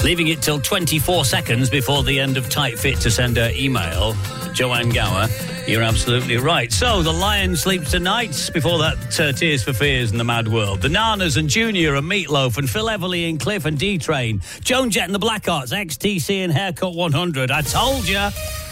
leaving it till 24 seconds before the end of Tight Fit to send her email. Joanne Gower, you're absolutely right. So, the Lion sleeps tonight. Before that, Tears for Fears and the Mad World. The Nanas and Junior and Meatloaf and Phil Everly and Cliff and D-Train. Joan Jett and the Blackhearts, XTC and Haircut 100. I told you.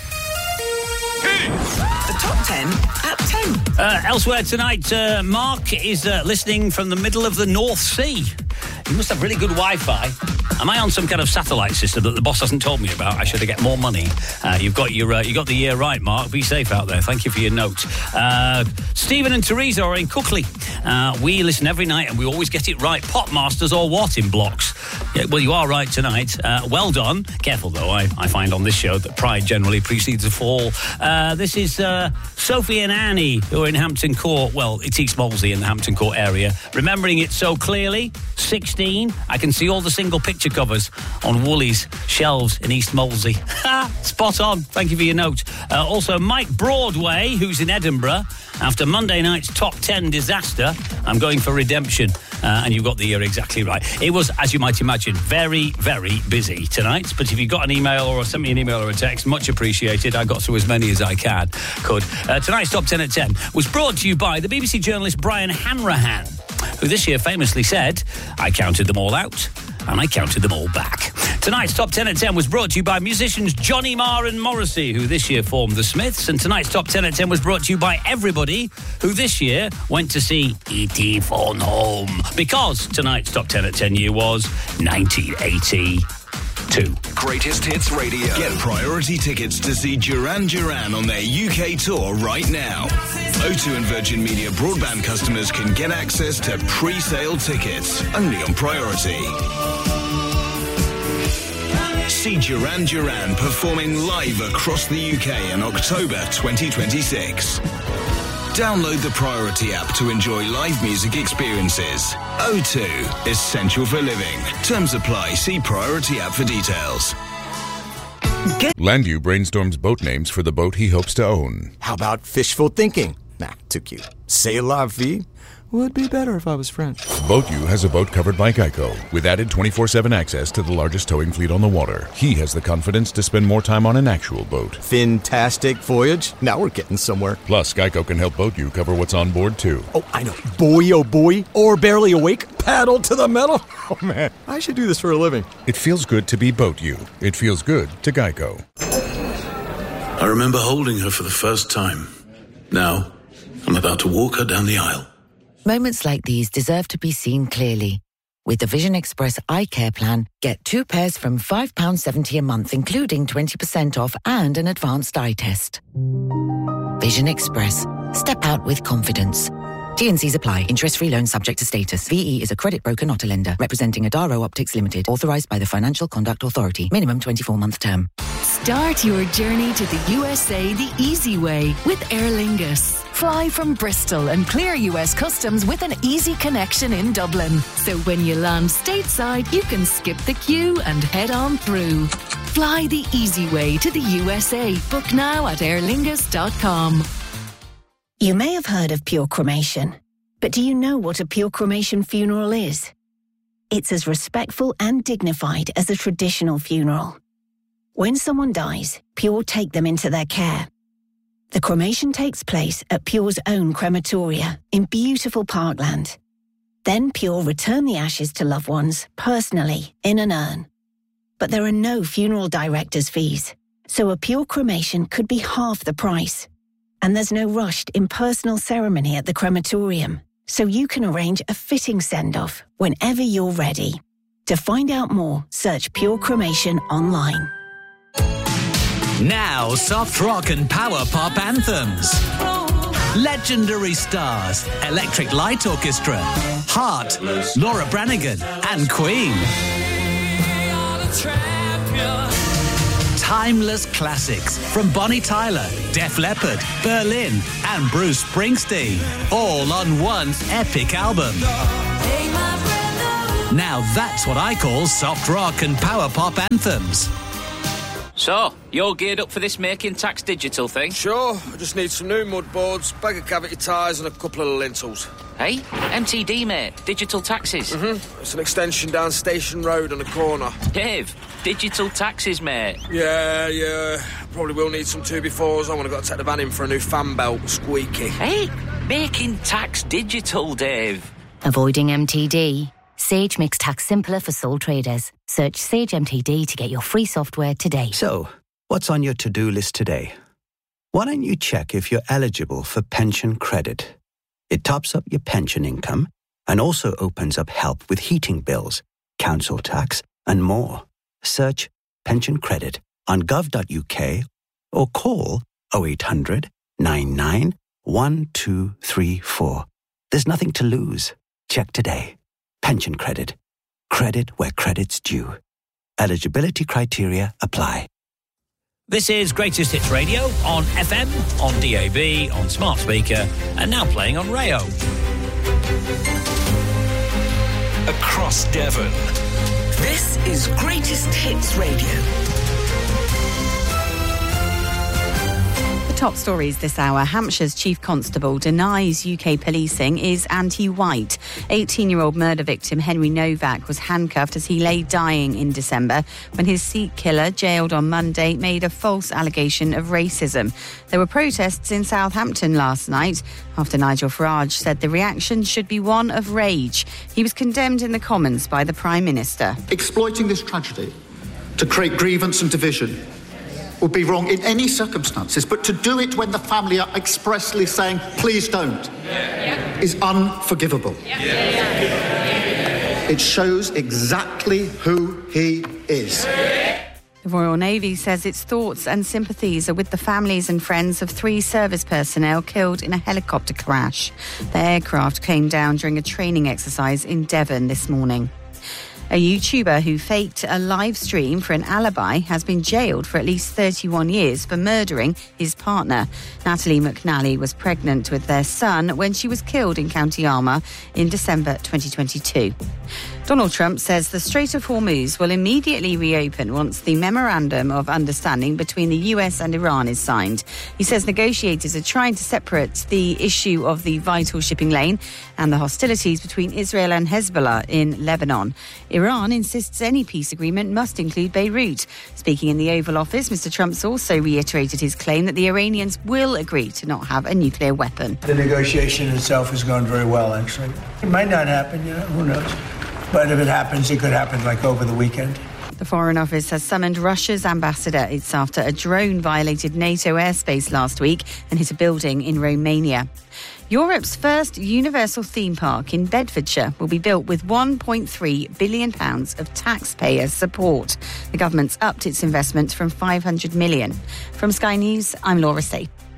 The top 10 at 10. Elsewhere tonight, Mark is listening from the middle of the North Sea. He must have really good Wi-Fi. Am I on some kind of satellite system that the boss hasn't told me about? I should get more money. You got the year right, Mark. Be safe out there. Thank you for your note. Stephen and Teresa are in Cookley. We listen every night and we always get it right. Pop masters or what in blocks? Yeah, well, you are right tonight. Well done. Careful, though. I find on this show that pride generally precedes a fall. This is Sophie and Annie, who are in Hampton Court. Well, it's East Molesey in the Hampton Court area. Remembering it so clearly. 16. I can see all the single picture covers on Woolies shelves in East Molesey. Spot on. Thank you for your note. Also, Mike Broadway, who's in Edinburgh. After Monday night's top 10 disaster, I'm going for redemption. And you've got the year exactly right. It was, as you might imagine, very, very busy tonight. But if you got an email or sent me an email or a text, much appreciated. I got through as many as I could. Tonight's top 10 at 10 was brought to you by the BBC journalist Brian Hanrahan, who this year famously said, "I counted them all out and I counted them all back." Tonight's top 10 at 10 was brought to you by musicians Johnny Marr and Morrissey, who this year formed the Smiths. And tonight's top 10 at 10 was brought to you by everybody who this year went to see E.T. Phone Home. Because tonight's top 10 at 10 year was 1982. Greatest Hits Radio. Get priority tickets to see Duran Duran on their UK tour right now. O2 and Virgin Media broadband customers can get access to pre-sale tickets only on priority. See Duran Duran performing live across the UK in October 2026. Download the Priority app to enjoy live music experiences. O2, essential for living. Terms apply. See Priority app for details. Landu brainstorms boat names for the boat he hopes to own. How about fishful thinking? Nah, too cute. C'est la vie? Would be better if I was French. BoatU has a boat covered by Geico, with added 24/7 access to the largest towing fleet on the water. He has the confidence to spend more time on an actual boat. Fantastic voyage. Now we're getting somewhere. Plus, Geico can help BoatU cover what's on board, too. Oh, I know. Boy, oh boy. Or barely awake. Paddle to the metal. Oh, man. I should do this for a living. It feels good to be BoatU. It feels good to Geico. I remember holding her for the first time. Now, I'm about to walk her down the aisle. Moments like these deserve to be seen clearly. With the Vision Express Eye Care Plan, get 2 pairs from £5.70 a month, including 20% off and an advanced eye test. Vision Express. Step out with confidence. T&Cs apply. Interest-free loan subject to status. VE is a credit broker, not a lender. Representing Adaro Optics Limited. Authorised by the Financial Conduct Authority. Minimum 24-month term. Start your journey to the USA the easy way with Aer Lingus. Fly from Bristol and clear US customs with an easy connection in Dublin. So when you land stateside, you can skip the queue and head on through. Fly the easy way to the USA. Book now at aerlingus.com. You may have heard of pure cremation, but do you know what a pure cremation funeral is? It's as respectful and dignified as a traditional funeral. When someone dies, Pure take them into their care. The cremation takes place at Pure's own crematoria in beautiful Parkland. Then Pure return the ashes to loved ones personally in an urn. But there are no funeral director's fees, so a Pure cremation could be half the price. And there's no rushed impersonal ceremony at the crematorium, so you can arrange a fitting send-off whenever you're ready. To find out more, search Pure Cremation online. Now, soft rock and power pop anthems. Legendary stars, Electric Light Orchestra, Heart, Laura Branigan, and Queen. Timeless classics from Bonnie Tyler, Def Leppard, Berlin, and Bruce Springsteen, all on one epic album. Now that's what I call soft rock and power pop anthems. So, you're geared up for this Making Tax Digital thing? Sure, I just need some new mud boards, bag of cavity tyres and a couple of lintels. Hey, MTD, mate. Digital taxes. Mm-hmm. It's an extension down Station Road on the corner. Dave, digital taxes, mate. Yeah. Probably will need some 2x4s. I want to go take the van in for a new fan belt, squeaky. Hey, Making Tax Digital, Dave. Avoiding MTD. Sage makes tax simpler for sole traders. Search Sage MTD to get your free software today. So, what's on your to-do list today? Why don't you check if you're eligible for pension credit? It tops up your pension income and also opens up help with heating bills, council tax and more. Search pension credit on gov.uk or call 0800 99 1234. There's nothing to lose. Check today. Pension credit. Credit where credit's due. Eligibility criteria apply. This is Greatest Hits Radio on FM, on DAB, on smart speaker, and now playing on Rayo. Across Devon. This is Greatest Hits Radio. Top stories this hour. Hampshire's Chief Constable denies UK policing is anti-white. 18-year-old murder victim Henry Novak was handcuffed as he lay dying in December when his Sikh killer, jailed on Monday, made a false allegation of racism. There were protests in Southampton last night after Nigel Farage said the reaction should be one of rage. He was condemned in the Commons by the Prime Minister. Exploiting this tragedy to create grievance and division would be wrong in any circumstances, but to do it when the family are expressly saying, please don't, is unforgivable. It shows exactly who he is. The Royal Navy says its thoughts and sympathies are with the families and friends of 3 service personnel killed in a helicopter crash. The aircraft came down during a training exercise in Devon this morning. A YouTuber who faked a live stream for an alibi has been jailed for at least 31 years for murdering his partner. Natalie McNally was pregnant with their son when she was killed in County Armagh in December 2022. Donald Trump says the Strait of Hormuz will immediately reopen once the Memorandum of Understanding between the US and Iran is signed. He says negotiators are trying to separate the issue of the vital shipping lane and the hostilities between Israel and Hezbollah in Lebanon. Iran insists any peace agreement must include Beirut. Speaking in the Oval Office, Mr. Trump's also reiterated his claim that the Iranians will agree to not have a nuclear weapon. The negotiation itself has gone very well, actually. It might not happen, who knows? But if it happens, it could happen like over the weekend. The Foreign Office has summoned Russia's ambassador. It's after a drone violated NATO airspace last week and hit a building in Romania. Europe's first universal theme park in Bedfordshire will be built with £1.3 billion of taxpayer support. The government's upped its investment from £500 million. From Sky News, I'm Laura Say.